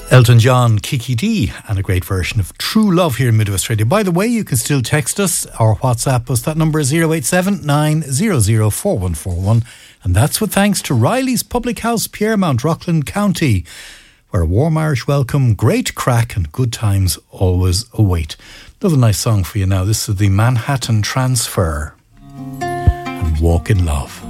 Elton John, Kiki D, and a great version of True Love here in Midwest Radio. By the way, you can still text us or WhatsApp us. That number is 087 900 4141. And that's with thanks to Riley's Public House, Piermount, Rockland County, where a warm Irish welcome, great crack and good times always await. Another nice song for you now. This is the Manhattan Transfer and Walk in Love.